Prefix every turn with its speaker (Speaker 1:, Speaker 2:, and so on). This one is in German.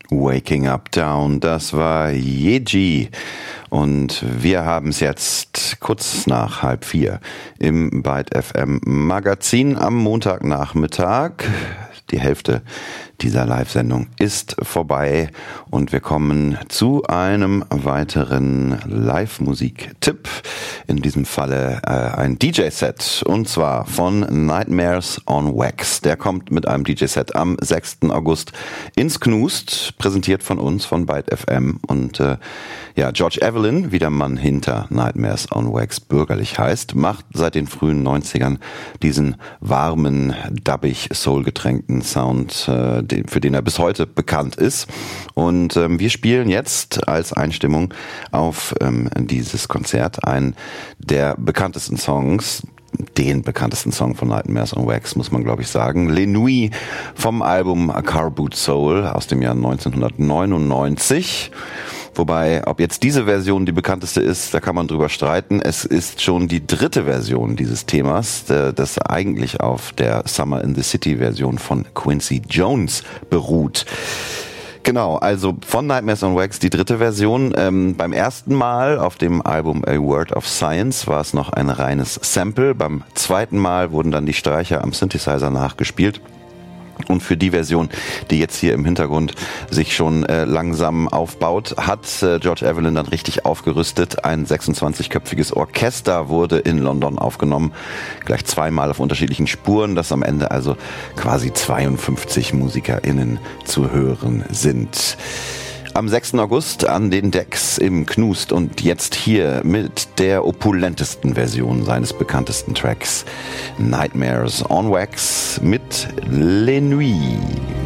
Speaker 1: Waking Up Down, das war Yeji. Und wir haben es jetzt kurz nach 3:30 im Byte FM Magazin am Montagnachmittag. Die Hälfte dieser Live-Sendung ist vorbei und wir kommen zu einem weiteren Live-Musik-Tipp. In diesem Falle ein DJ-Set und zwar von Nightmares on Wax. Der kommt mit einem DJ-Set am 6. August ins Knust, präsentiert von uns, von Byte FM. Und George Evelyn, wie der Mann hinter Nightmares on Wax bürgerlich heißt, macht seit den frühen 90ern diesen warmen, dubbig, soulgetränkten Sound, für den er bis heute bekannt ist. Und wir spielen jetzt als Einstimmung auf dieses Konzert einen der bekanntesten Songs, den bekanntesten Song von Nightmares on Wax, muss man glaube ich sagen. Les Nuits vom Album A Car Boot Soul aus dem Jahr 1999. Wobei, ob jetzt diese Version die bekannteste ist, da kann man drüber streiten. Es ist schon die dritte Version dieses Themas, das eigentlich auf der Summer in the City Version von Quincy Jones beruht. Genau, also von Nightmares on Wax die dritte Version. Beim ersten Mal auf dem Album A Word of Science war es noch ein reines Sample. Beim zweiten Mal wurden dann die Streicher am Synthesizer nachgespielt. Und für die Version, die jetzt hier im Hintergrund sich schon langsam aufbaut, hat George Evelyn dann richtig aufgerüstet. Ein 26-köpfiges Orchester wurde in London aufgenommen, gleich zweimal auf unterschiedlichen Spuren, dass am Ende also quasi 52 MusikerInnen zu hören sind. Am 6. August an den Decks im Knust und jetzt hier mit der opulentesten Version seines bekanntesten Tracks Nightmares on Wax mit Les Nuits.